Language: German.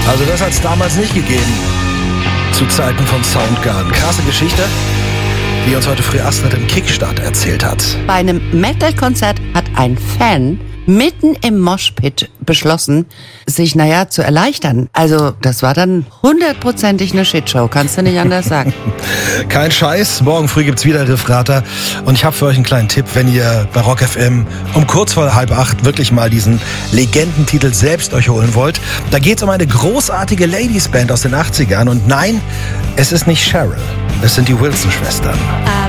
Also das hat es damals nicht gegeben. Zu Zeiten von Soundgarden. Krasse Geschichte, die uns heute früh Astrid im Kickstart erzählt hat. Bei einem Metal-Konzert hat ein Fan mitten im Moshpit beschlossen, sich, zu erleichtern. Also, das war dann 100%ig eine Shitshow, kannst du nicht anders sagen. Kein Scheiß, morgen früh gibt's wieder Riffrater. Und ich habe für euch einen kleinen Tipp, wenn ihr bei Rock FM um kurz vor 7:30 wirklich mal diesen Legendentitel selbst euch holen wollt. Da geht's um eine großartige Ladies-Band aus den 80ern. Und nein, es ist nicht Cheryl, es sind die Wilson-Schwestern.